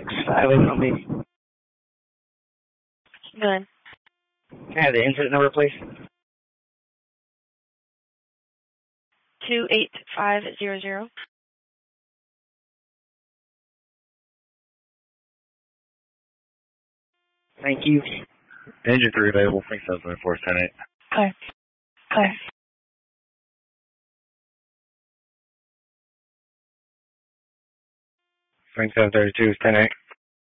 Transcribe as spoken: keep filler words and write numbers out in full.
five eight on me. Good. Can I have the incident number, please? Two eight five zero zero. Thank you. Engine three available. Thanks, seven four ten eight. Okay. Okay. Frank seven thirty-two is ten eight.